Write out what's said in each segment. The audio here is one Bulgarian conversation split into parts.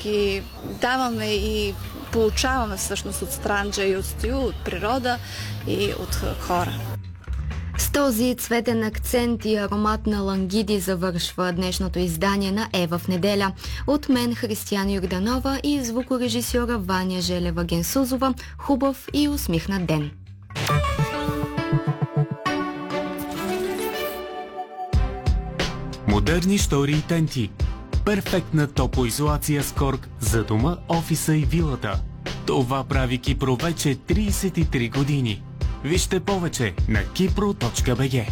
всички даваме и получаваме всъщност от Странджа и от Стю, от природа и от хора. С този цветен акцент и аромат на лангиди завършва днешното издание на Ева в неделя. От мен Християна Йорданова и звукорежисьора Ваня Желева-Генсузова. Хубав и усмихнат ден! Модерни штори и тенти. Перфектна топлоизолация с корк за дома, офиса и вилата. Това прави Кипро вече 33 години. Вижте повече на kipro.bg.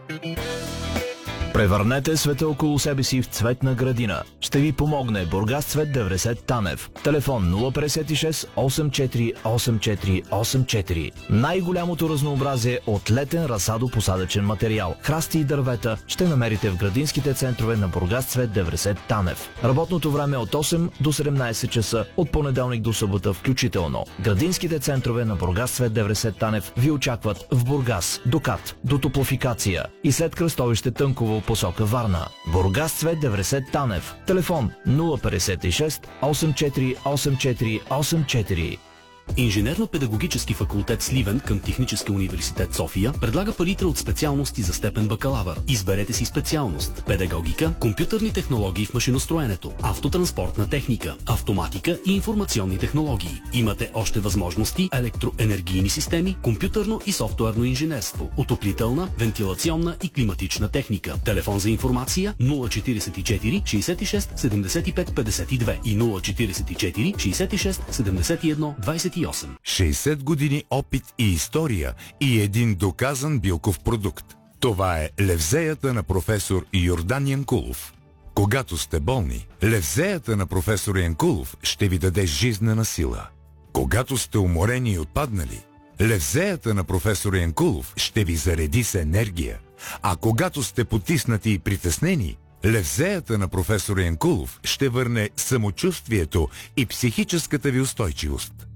Превърнете света около себе си в цветна градина. Ще ви помогне Бургас Цвет 90 Танев. Телефон 056 84 84 84. Най-голямото разнообразие от летен разсадо-посадъчен материал, храсти и дървета ще намерите в градинските центрове на Бургас Цвет 90 Танев. Работното време от 8 до 17 часа от понеделник до събота включително. Градинските центрове на Бургас Цвет 90 Танев ви очакват в Бургас, Докат, до Топлофикация и след кръстовище Тънково посока Варна. Бургас Цвет 90 Танев. Телефон 056 84 84 84. Инженерно-педагогически факултет Сливен към Технически университет София предлага палитра от специалности за степен бакалавър. Изберете си специалност: педагогика, компютърни технологии в машиностроенето, автотранспортна техника, автоматика и информационни технологии. Имате още възможности: електроенергийни системи, компютърно и софтуерно инженерство, отоплителна, вентилационна и климатична техника. Телефон за информация 044 66 75 52 и 044 66 71 28. 60 години опит и история и един доказан билков продукт. Това е левзеята на професор Йордан Янкулов. Когато сте болни, левзеята на професор Янкулов ще ви даде жизнена сила. Когато сте уморени и отпаднали, левзеята на професор Янкулов ще ви зареди с енергия. А когато сте потиснати и притеснени, левзеята на професор Янкулов ще върне самочувствието и психическата ви устойчивост.